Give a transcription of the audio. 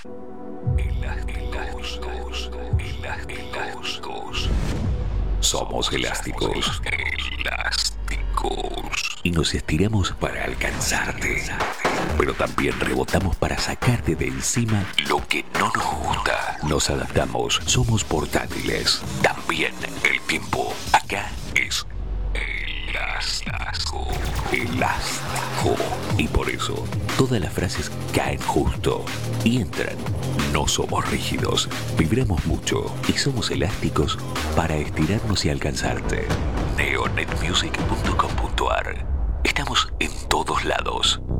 Elásticos. Somos elásticos. Elásticos. Y nos estiramos para alcanzarte. Pero también rebotamos para sacarte de encima lo que no nos gusta. Nos adaptamos. Somos portátiles. También el tiempo. Acá es elástico. Elástico. Y por eso, todas las frases caen justo y entran. No somos rígidos, vibramos mucho y somos elásticos para estirarnos y alcanzarte. Neonetmusic.com.ar. Estamos en todos lados.